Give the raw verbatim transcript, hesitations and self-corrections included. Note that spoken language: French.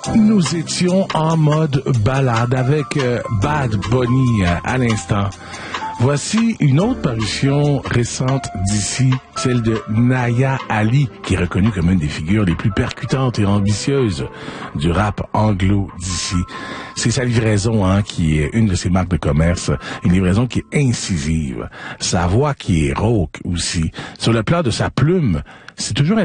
Nous étions en mode balade avec euh, Bad Bunny euh, à l'instant. Voici une autre parution récente d'ici, celle de Naya Ali, qui est reconnue comme une des figures les plus percutantes et ambitieuses du rap anglo d'ici. C'est sa livraison, hein, qui est une de ses marques de commerce, une livraison qui est incisive. Sa voix qui est rauque aussi. Sur le plan de sa plume, c'est toujours